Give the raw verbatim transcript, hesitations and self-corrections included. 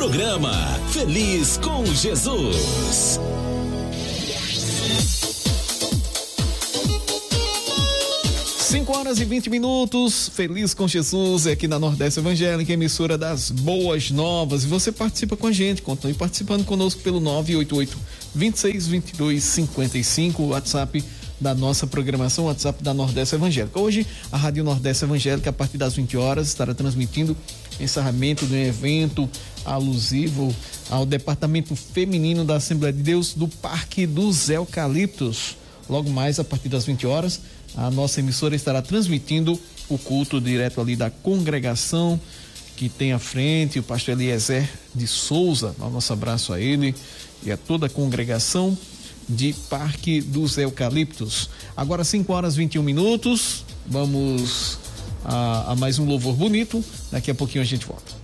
Programa Feliz com Jesus. cinco horas e vinte minutos, Feliz com Jesus, é aqui na Nordeste Evangélica, emissora das Boas Novas. E você participa com a gente, continue participando conosco pelo nove oito oito, dois seis, dois dois cinco cinco, o WhatsApp da nossa programação, WhatsApp da Nordeste Evangélica. Hoje, a Rádio Nordeste Evangélica, a partir das vinte horas, estará transmitindo encerramento de um evento alusivo ao Departamento Feminino da Assembleia de Deus do Parque dos Eucaliptos. Logo mais, a partir das vinte horas, a nossa emissora estará transmitindo o culto direto ali da congregação que tem à frente o pastor Eliezer de Souza. O nosso abraço a ele e a toda a congregação de Parque dos Eucaliptos. Agora cinco horas e vinte e um minutos, vamos a, a mais um louvor bonito. Daqui a pouquinho a gente volta.